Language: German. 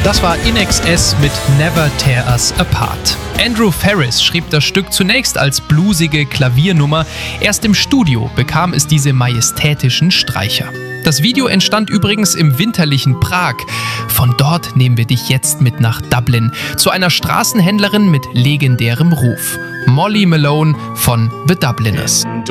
Das war INXS mit Never Tear Us Apart. Andrew Ferris schrieb das Stück zunächst als bluesige Klaviernummer. Erst im Studio bekam es diese majestätischen Streicher. Das Video entstand übrigens im winterlichen Prag. Von dort nehmen wir dich jetzt mit nach Dublin, zu einer Straßenhändlerin mit legendärem Ruf. Molly Malone von The Dubliners.